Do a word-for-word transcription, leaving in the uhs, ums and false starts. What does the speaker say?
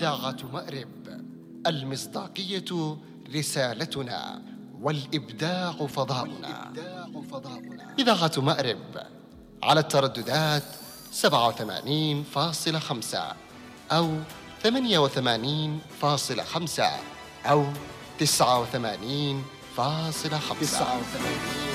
إذاعة مأرب، المصداقية رسالتنا والإبداع فضاؤنا. إذاعة مأرب على الترددات سبعة وثمانين فاصلة خمسة أو ثمانية وثمانين فاصلة خمسة أو تسعة وثمانين فاصلة خمسة.